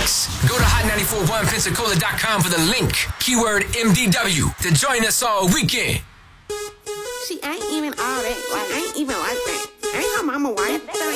mix. Go to hot941pensacola.com for the link. Keyword MDW to join us all weekend. She ain't even all that.